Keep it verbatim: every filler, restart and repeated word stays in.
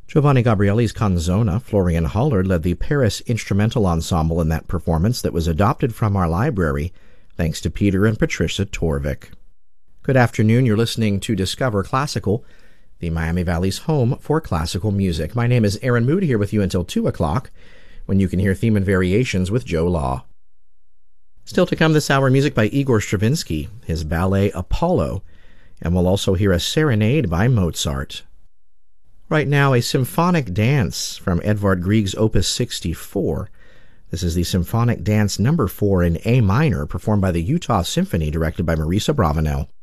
Giovanni Gabrieli's Canzona. Florian Haller led the Paris Instrumental Ensemble in that performance that was adopted from our library, thanks to Peter and Patricia Torvik. Good afternoon. You're listening to Discover Classical, the Miami Valley's home for classical music. My name is Aaron Moody, here with you until two o'clock, when you can hear Theme and Variations with Joe Law. Still to come this hour, music by Igor Stravinsky, his ballet Apollo, and we'll also hear a serenade by Mozart. Right now, a symphonic dance from Edvard Grieg's Opus sixty-four. This is the Symphonic Dance number four in A minor, performed by the Utah Symphony, directed by Marisa Bravanel.